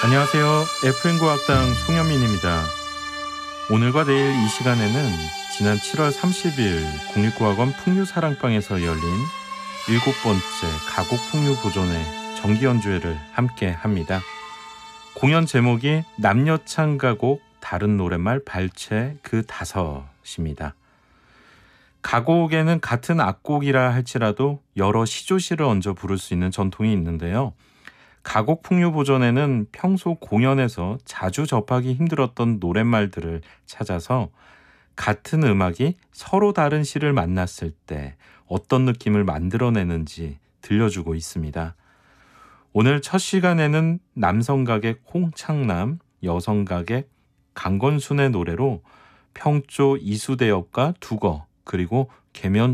안녕하세요. FM고학당 송현민입니다. 오늘과 내일 이 시간에는 지난 7월 30일 국립고학원 풍류사랑방에서 열린 7번째 가곡풍류보존회 정기연주회를 함께 합니다. 공연 제목이 남녀창가곡 다른 노랫말 발췌 그 다섯입니다. 가곡에는 같은 악곡이라 할지라도 여러 시조시를 얹어 부를 수 있는 전통이 있는데요. 가곡풍류보존회는 평소 공연에서 자주 접하기 힘들었던 노랫말들을 찾아서 같은 음악이 서로 다른 시를 만났을 때 어떤 느낌을 만들어내는지 들려주고 있습니다. 오늘 첫 시간에는 남성 가객 홍창남, 여성 가객 강건순의 노래로 평조 이수대역과 두거 그리고 계면